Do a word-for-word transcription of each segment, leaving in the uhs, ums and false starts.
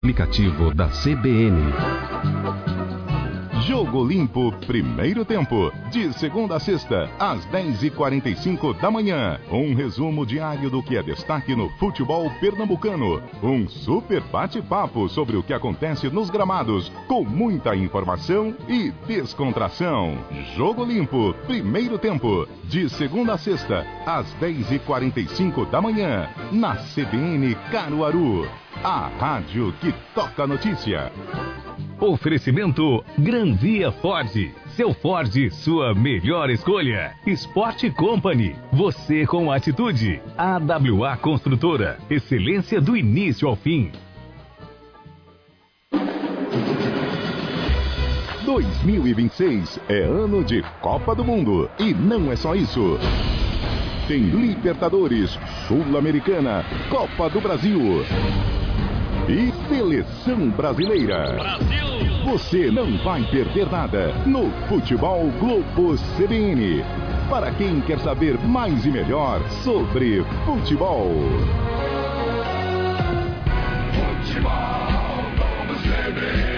Aplicativo da C B N. Jogo Limpo, primeiro tempo, de segunda a sexta, às dez e quarenta e cinco da manhã. Um resumo diário do que é destaque no futebol pernambucano. Um super bate-papo sobre o que acontece nos gramados, com muita informação e descontração. Jogo Limpo, primeiro tempo, de segunda a sexta, às dez e quarenta e cinco da manhã, na C B N Caruaru. A rádio que toca a notícia. Oferecimento Gran Via Ford. Seu Ford, sua melhor escolha. Sport Company. Você com atitude. A W A Construtora. Excelência do início ao fim. dois mil e vinte e seis é ano de Copa do Mundo. E não é só isso. Tem Libertadores, Sul-Americana, Copa do Brasil e Seleção Brasileira. Brasil! Você não vai perder nada no Futebol Globo C B N. Para quem quer saber mais e melhor sobre futebol. Futebol Globo C B N.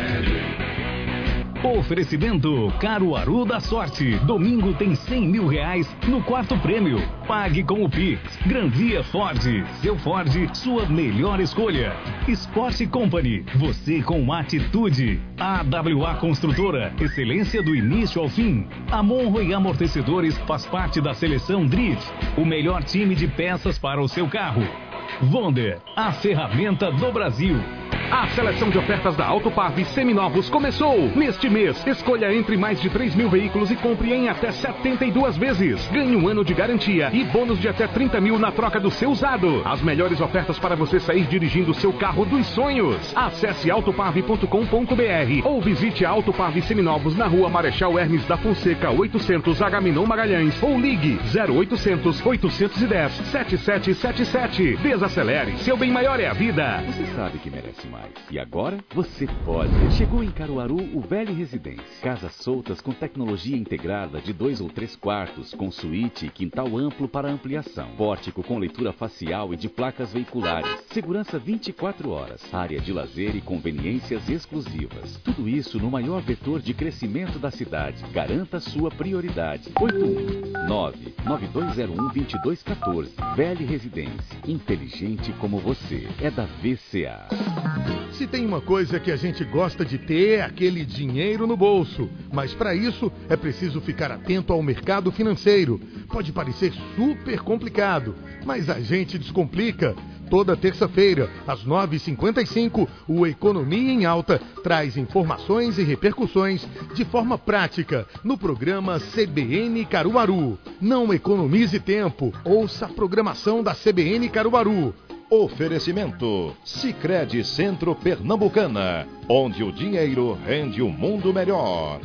Oferecimento Caruaru da Sorte. Domingo tem cem mil reais no quarto prêmio. Pague com o Pix. Gran Via Ford. Seu Ford, sua melhor escolha. Sport Company. Você com atitude. A W A Construtora. Excelência do início ao fim. A Monroe Amortecedores faz parte da seleção Drift. O melhor time de peças para o seu carro. Wonder, a ferramenta do Brasil. A seleção de ofertas da Autopav seminovos começou! Neste mês, escolha entre mais de três mil veículos e compre em até setenta e duas vezes. Ganhe um ano de garantia e bônus de até trinta mil na troca do seu usado. As melhores ofertas para você sair dirigindo o seu carro dos sonhos. Acesse autopav ponto com ponto b r ou visite a Autopav Seminovos na rua Marechal Hermes da Fonseca oitocentos Agamenon Magalhães ou ligue zero oitocentos, oitocentos e dez, sete sete sete sete. Desacelere, seu bem maior é a vida. Você sabe que merece mais. E agora você pode. Chegou em Caruaru o Velho Residência. Casas soltas com tecnologia integrada de dois ou três quartos, com suíte e quintal amplo para ampliação. Pórtico com leitura facial e de placas veiculares. Segurança vinte e quatro horas. Área de lazer e conveniências exclusivas. Tudo isso no maior vetor de crescimento da cidade. Garanta sua prioridade. oito um nove, nove dois zero um, dois dois um quatro. Velho Residência. Inteligente como você. É da V C A. Se tem uma coisa que a gente gosta de ter, é aquele dinheiro no bolso. Mas para isso, é preciso ficar atento ao mercado financeiro. Pode parecer super complicado, mas a gente descomplica. Toda terça-feira, às nove e cinquenta e cinco, o Economia em Alta traz informações e repercussões de forma prática no programa C B N Caruaru. Não economize tempo, ouça a programação da C B N Caruaru. Oferecimento Sicredi Centro Pernambucana, onde o dinheiro rende um mundo melhor.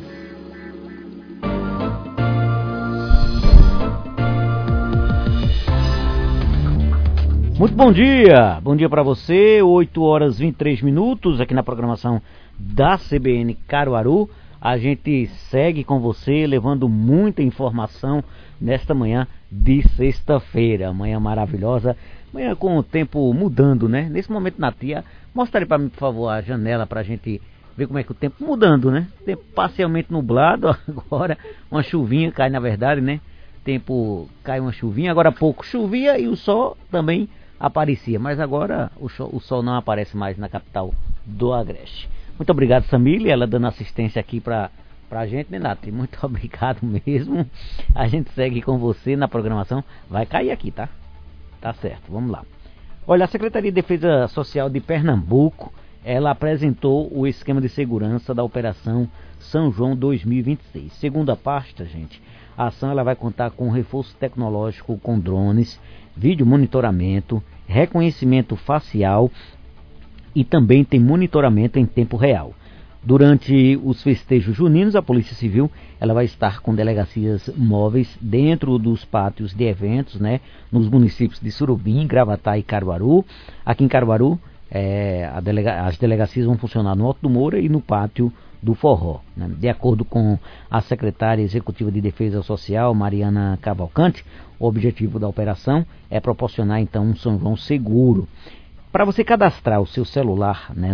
Muito bom dia, bom dia para você, oito horas e vinte e três minutos aqui na programação da C B N Caruaru. A gente segue com você levando muita informação nesta manhã de sexta-feira, manhã maravilhosa. Manhã com o tempo mudando, né? Nesse momento, Natia, mostra aí para mim, por favor, a janela pra gente ver como é que o tempo mudando, né? Tempo parcialmente nublado, agora uma chuvinha cai, na verdade, né? Tempo cai uma chuvinha, agora há pouco chovia e o sol também aparecia, mas agora o, show, o sol não aparece mais na capital do Agreste. Muito obrigado, Samília, ela dando assistência aqui pra, pra gente, né, Nath? Muito obrigado mesmo. A gente segue com você na programação. Vai cair aqui, tá? Tá certo, vamos lá. Olha, a Secretaria de Defesa Social de Pernambuco, ela apresentou o esquema de segurança da Operação São João dois mil e vinte e seis. Segundo a pasta, gente, a ação ela vai contar com reforço tecnológico com drones, vídeo monitoramento, reconhecimento facial e também tem monitoramento em tempo real. Durante os festejos juninos, a Polícia Civil ela vai estar com delegacias móveis dentro dos pátios de eventos, né, nos municípios de Surubim, Gravatá e Caruaru. Aqui em Caruaru, é, a delega, as delegacias vão funcionar no Alto do Moura e no pátio do Forró, né? De acordo com a secretária executiva de Defesa Social, Mariana Cavalcante, o objetivo da operação é proporcionar então um São João seguro. Para você cadastrar o seu celular, né,